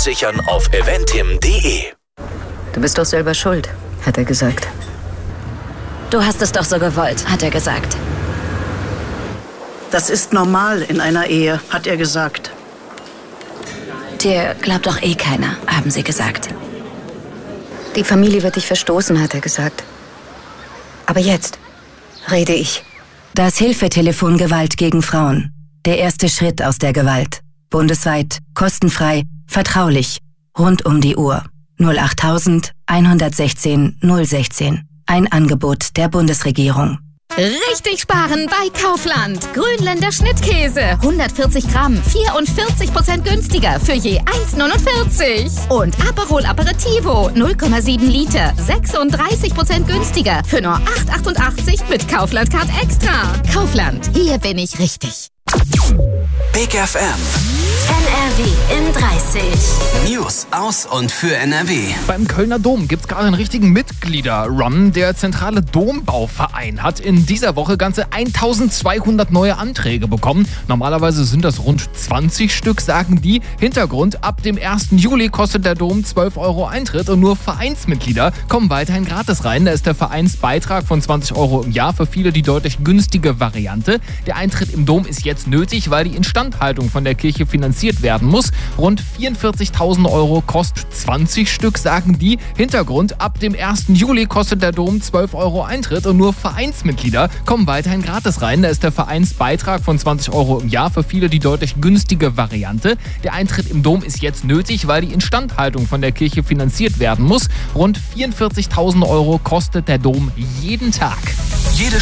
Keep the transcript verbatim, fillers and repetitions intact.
absichern auf eventim punkt de. Du bist doch selber schuld, hat er gesagt. Du hast es doch so gewollt, hat er gesagt. Das ist normal in einer Ehe, hat er gesagt. Dir glaubt doch eh keiner, haben sie gesagt. Die Familie wird dich verstoßen, hat er gesagt. Aber jetzt rede ich. Das Hilfetelefon Gewalt gegen Frauen. Der erste Schritt aus der Gewalt. Bundesweit, kostenfrei, vertraulich, rund um die Uhr. null acht eins eins sechs null eins sechs. Ein Angebot der Bundesregierung. Richtig sparen bei Kaufland. Grünländer Schnittkäse. hundertvierzig Gramm, vierundvierzig Prozent günstiger für je eins neunundvierzig. Und Aperol Aperitivo, null Komma sieben Liter, sechsunddreißig Prozent günstiger für nur acht achtundachtzig mit Kaufland Card Extra. Kaufland, hier bin ich richtig. Big F M. N R W in dreißig. News aus und für N R W. Beim Kölner Dom gibt es gerade einen richtigen Mitglieder-Run. Der zentrale Dombauverein hat in dieser Woche ganze eintausendzweihundert neue Anträge bekommen. Normalerweise sind das rund zwanzig Stück, sagen die. Hintergrund: ab dem ersten Juli kostet der Dom zwölf Euro Eintritt und nur Vereinsmitglieder kommen weiterhin gratis rein. Da ist der Vereinsbeitrag von zwanzig Euro im Jahr für viele die deutlich günstige Variante. Der Eintritt im Dom ist jetzt nötig, weil die Instandhaltung von der Kirche finanziert werden muss. Rund vierundvierzigtausend Euro kostet zwanzig Stück, sagen die. Hintergrund: ab dem ersten Juli kostet der Dom zwölf Euro Eintritt und nur Vereinsmitglieder kommen weiterhin gratis rein. Da ist der Vereinsbeitrag von zwanzig Euro im Jahr für viele die deutlich günstige Variante. Der Eintritt im Dom ist jetzt nötig, weil die Instandhaltung von der Kirche finanziert werden muss. Rund vierundvierzigtausend Euro kostet der Dom jeden Tag. Jede